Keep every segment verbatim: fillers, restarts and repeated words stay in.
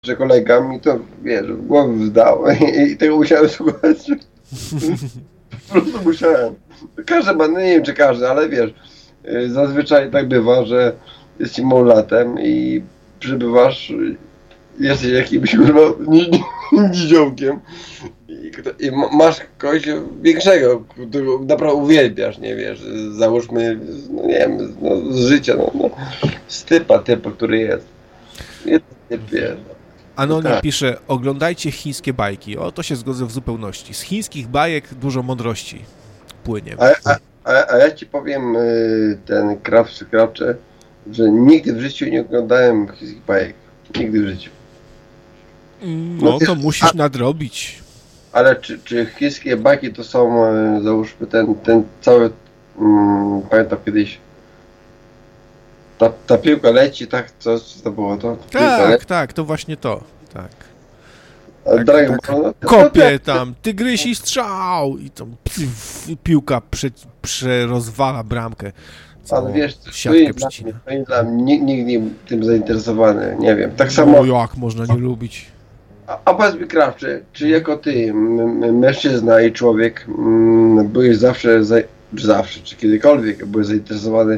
że kolega mi to, wiesz, w głowę wdał i, i tego musiałem słuchać. Po prostu musiałem. Każdy ma, no nie wiem czy każdy, ale wiesz, zazwyczaj tak bywa, że jesteś małolatem i przybywasz, jesteś jakimś niziołkiem i, i masz kogoś większego, którego naprawdę uwielbiasz, nie wiesz, załóżmy, no nie wiem, no, z życia, no, no, z typa, typa, który jest. Jest typ, wiesz. Anonim tak. Pisze, oglądajcie chińskie bajki. O, to się zgodzę w zupełności. Z chińskich bajek dużo mądrości płynie. A, a, a ja ci powiem, ten krawczy, krawcze, że nigdy w życiu nie oglądałem chińskich bajek. Nigdy w życiu. No, no to musisz a, nadrobić. Ale czy, czy chińskie bajki to są, załóżmy, ten, ten cały, um, pamiętam kiedyś, ta, ta piłka leci, tak? Co, co to było to? Tak, tak, to właśnie to. Tak. Tak, tak, tak. No, kopie tam, tygrysi strzał i tam pf, piłka prze, przerozwala bramkę. Ale wiesz, siatkę przecina. Dla mnie nikt nie tym zainteresowany, nie wiem. Tak samo. No jak można nie lubić? A, a powiedz mi, Krawczy, czy jako ty, mężczyzna i człowiek, m, byłeś zawsze, za, czy zawsze, czy kiedykolwiek byłeś zainteresowany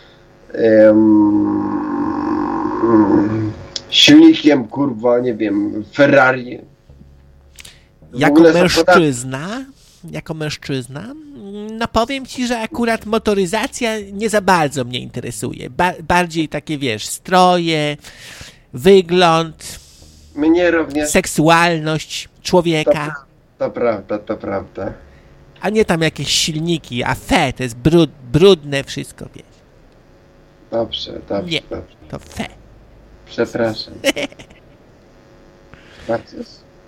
em, silnikiem, kurwa, nie wiem, Ferrari? Jako mężczyzna, jako mężczyzna, no powiem ci, że akurat motoryzacja nie za bardzo mnie interesuje. Ba- bardziej takie, wiesz, stroje, wygląd, mnie również. Seksualność człowieka. To, to prawda, to prawda. A nie tam jakieś silniki, a fe, to jest brud, brudne wszystko, wiesz. Dobrze, dobrze, nie, dobrze. To fe. Przepraszam. Bardzo.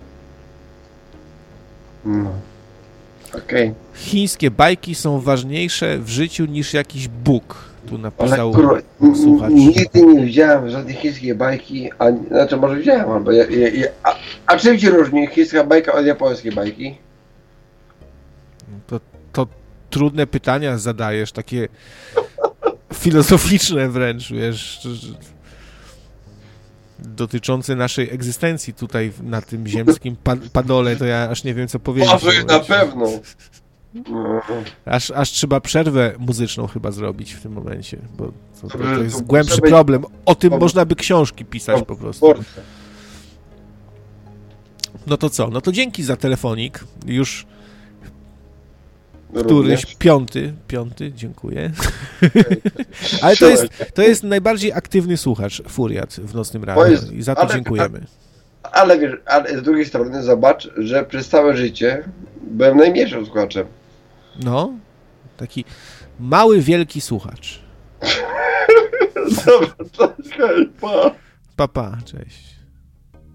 No. Okej. Okay. Chińskie bajki są ważniejsze w życiu niż jakiś Bóg. Tu napisał kur... słuchacz. Nigdy nie widziałem żadnej chińskiej bajki, a, znaczy może widziałem, albo ja, ja, ja, a, a czym się różni chińska bajka od japońskiej bajki? To, to trudne pytania zadajesz, takie filozoficzne wręcz, wiesz, dotyczące naszej egzystencji tutaj na tym ziemskim padole, to ja aż nie wiem, co powiedzieć. Może na pewno. Aż, aż trzeba przerwę muzyczną chyba zrobić w tym momencie, bo to, to, to jest głębszy problem. O tym można by książki pisać po prostu. No to co? No to dzięki za telefonik. Już któryś piąty, piąty, dziękuję. Ale to jest, to jest najbardziej aktywny słuchacz Furiat w Nocnym Radiu i za to ale, dziękujemy. Ale, ale wiesz, ale z drugiej strony zobacz, że przez całe życie byłem najmniejszym słuchaczem. No, taki mały, wielki słuchacz. Dobra, cześć, hej, pa. Pa, pa, cześć.